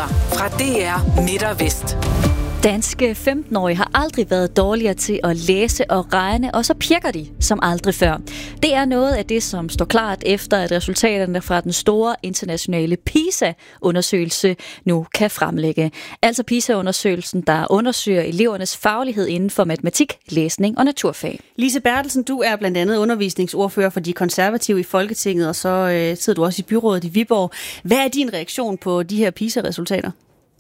nyheder fra DR Midt og Vest. Danske 15-årige har aldrig været dårligere til at læse og regne, og så pjekker de som aldrig før. Det er noget af det, som står klart efter, at resultaterne fra den store internationale PISA-undersøgelse nu kan fremlægge. Altså PISA-undersøgelsen, der undersøger elevernes faglighed inden for matematik, læsning og naturfag. Lise Bertelsen, du er blandt andet undervisningsordfører for de konservative i Folketinget, og så sidder du også i byrådet i Viborg. Hvad er din reaktion på de her PISA-resultater?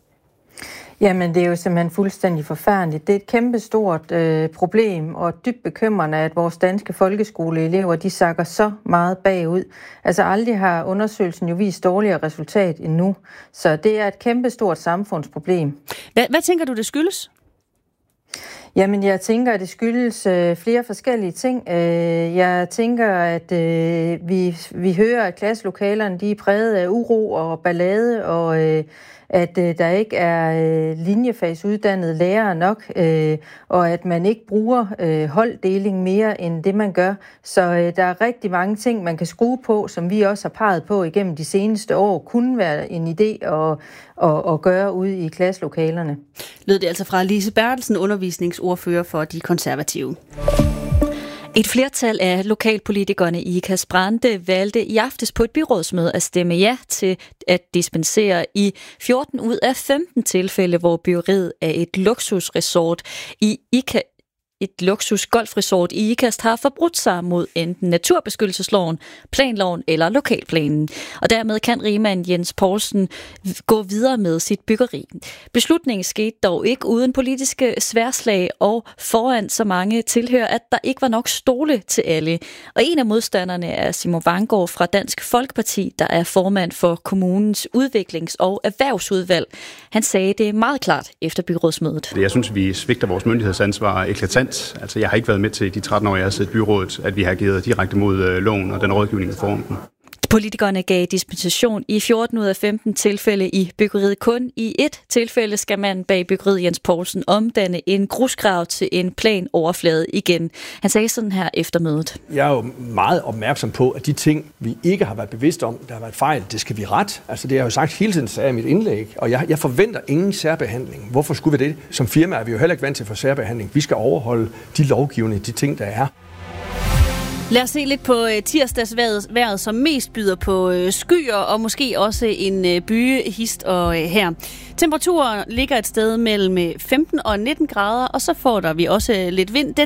Jamen, det er jo simpelthen fuldstændig forfærdeligt. Det er et kæmpestort problem og dybt bekymrende, at vores danske folkeskoleelever, de sakker så meget bagud. Altså aldrig har undersøgelsen jo vist dårligere resultat endnu. Så det er et kæmpestort samfundsproblem. Hvad tænker du, det skyldes? Jamen, jeg tænker, at det skyldes flere forskellige ting. Jeg tænker, at vi hører, at klasselokalerne de er præget af uro og ballade, og at der ikke er linjefagsuddannede lærere nok, og at man ikke bruger holddeling mere end det, man gør. Så der er rigtig mange ting, man kan skrue på, som vi også har peget på igennem de seneste år, kunne være en idé at gøre ude i klasselokalerne. Lød det altså fra Lise Bertelsen, undervisningsordfører for de konservative. Et flertal af lokalpolitikerne i Ikast Brande valgte i aftes på et byrådsmøde at stemme ja til at dispensere i 14 ud af 15 tilfælde, hvor byggeriet af et luksusresort i et luksusgolfresort i Ikast har forbrudt sig mod enten naturbeskyttelsesloven, planloven eller lokalplanen. Og dermed kan rigmand Jens Poulsen gå videre med sit byggeri. Beslutningen skete dog ikke uden politiske sværslag og foran så mange tilhører, at der ikke var nok stole til alle. Og en af modstanderne er Simon Vanggaard fra Dansk Folkeparti, der er formand for kommunens udviklings- og erhvervsudvalg. Han sagde det meget klart efter byrådsmødet. Jeg synes, vi svigter vores myndighedsansvar eklatant. Altså, jeg har ikke været med til de 13 år, jeg har siddet i byrådet, at vi har givet direkte mod loven og den rådgivning, vi får om den. Politikerne gav dispensation i 14 ud af 15 tilfælde i byggeriet. Kun i et tilfælde skal man bag byggeriet Jens Poulsen omdanne en grusgrav til en plan overflade igen. Han sagde sådan her efter mødet. Jeg er jo meget opmærksom på, at de ting, vi ikke har været bevidste om, der har været fejl, det skal vi rette. Altså det har jeg jo sagt hele tiden, sagde jeg i mit indlæg, og jeg forventer ingen særbehandling. Hvorfor skulle vi det? Som firma er vi jo heller ikke vant til for særbehandling. Vi skal overholde de lovgivende, de ting, der er. Lad os se lidt på tirsdagsvejret, som mest byder på skyer og måske også en bygehist og her. Temperaturen ligger et sted mellem 15 og 19 grader, og så får vi også lidt vind.